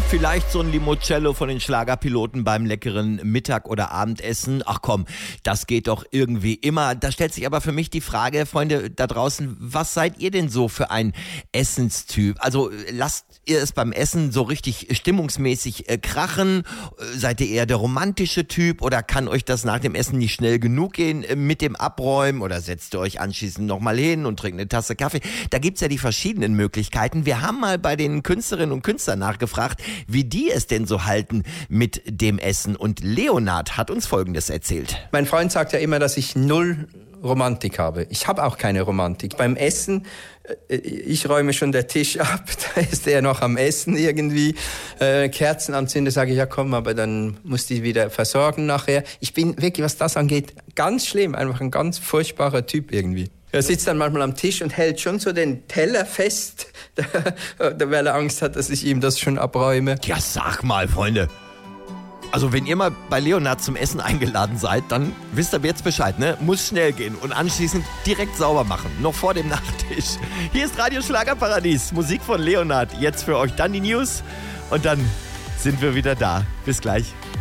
Vielleicht so ein Limoncello von den Schlagerpiloten beim leckeren Mittag- oder Abendessen. Ach komm, das geht doch irgendwie immer. Da stellt sich aber für mich die Frage, Freunde da draußen, was seid ihr denn so für ein Essenstyp? Also lasst ihr es beim Essen so richtig stimmungsmäßig krachen? Seid ihr eher der romantische Typ oder kann euch das nach dem Essen nicht schnell genug gehen mit dem Abräumen? Oder setzt ihr euch anschließend nochmal hin und trinkt eine Tasse Kaffee? Da gibt's ja die verschiedenen Möglichkeiten. Wir haben mal bei den Künstlerinnen und Künstlern nachgefragt, wie die es denn so halten mit dem Essen. Und Leonard hat uns Folgendes erzählt. Mein Freund sagt ja immer, dass ich null Romantik habe. Ich habe auch keine Romantik. Beim Essen, ich räume schon den Tisch ab, da ist er noch am Essen irgendwie. Kerzen anzünden, sage ich, ja komm, aber dann muss die wieder versorgen nachher. Ich bin wirklich, was das angeht, ganz schlimm. Einfach ein ganz furchtbarer Typ irgendwie. Er sitzt dann manchmal am Tisch und hält schon so den Teller fest, weil er Angst hat, dass ich ihm das schon abräume. Ja, sag mal, Freunde. Also wenn ihr mal bei Leonard zum Essen eingeladen seid, dann wisst ihr jetzt Bescheid, ne? Muss schnell gehen und anschließend direkt sauber machen, noch vor dem Nachtisch. Hier ist Radio Schlagerparadies, Musik von Leonard. Jetzt für euch dann die News und dann sind wir wieder da. Bis gleich.